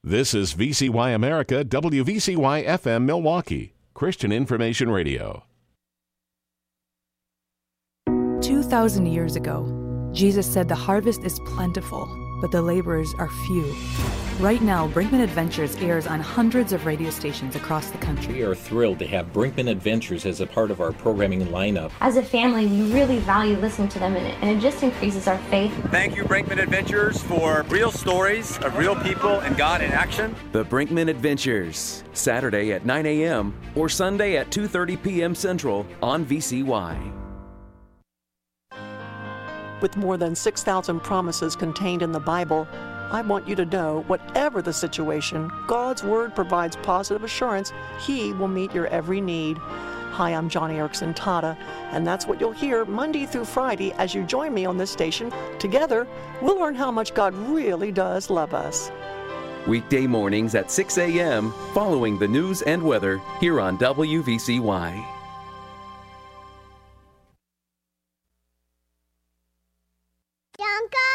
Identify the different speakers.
Speaker 1: This is VCY America, WVCY FM Milwaukee, Christian Information Radio.
Speaker 2: 2,000 years ago, Jesus said the harvest is plentiful, but the laborers are few. Right now, Brinkman Adventures airs on hundreds of radio stations across the country.
Speaker 3: We are thrilled to have Brinkman Adventures as a part of our programming lineup.
Speaker 4: As a family, we really value listening to them, and it just increases our faith.
Speaker 5: Thank you, Brinkman Adventures, for real stories of real people and God in action.
Speaker 6: The Brinkman Adventures, Saturday at 9 a.m. or Sunday at 2:30 p.m. Central on VCY.
Speaker 7: With more than 6,000 promises contained in the Bible, I want you to know, whatever the situation, God's Word provides positive assurance He will meet your every need. Hi, I'm Johnny Erickson Tata, and that's what you'll hear Monday through Friday as you join me on this station. Together, we'll learn how much God really does love us.
Speaker 6: Weekday mornings at 6 a.m. following the news and weather here on WVCY.
Speaker 8: Jungle!